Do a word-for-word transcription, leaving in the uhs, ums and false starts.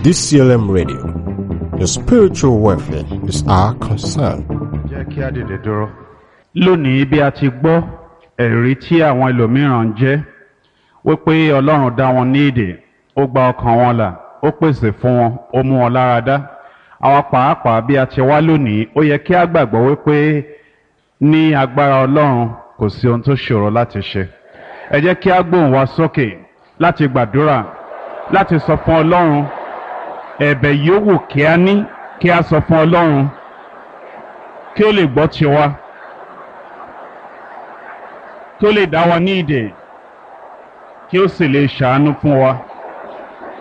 D C L M Radio. Your spiritual welfare is our concern. Jẹ́ kí á dìde dúró. Lónìí bí a ti gbọ́ ẹ̀rí tí àwọn ẹlòmíràn ń jẹ́ wípé Ọlọ́run dá wọn ní ìdè, ó gba ọkàn wọn là, ó pèsè fún wọn, ó mú wọn lára dá. Àwa pàápàá bí a ti wá lónìí, ó yẹ kí á gbàgbọ́ wípé ní agbára Ọlọ́run kò sí ohun tó ṣòro láti ṣe. Ẹ jẹ́ kí á gbóhùn wa sókè láti gbàdúrà, láti sọ fún Ọlọ́run ẹ̀bẹ̀ yòówù kí á ní kí á sọ fún Ọlọ́run kí ó lè gbọ́ tiwa, kí ó lè dá wa ní ìdè, kí ó sì lè ṣàánú fún wa.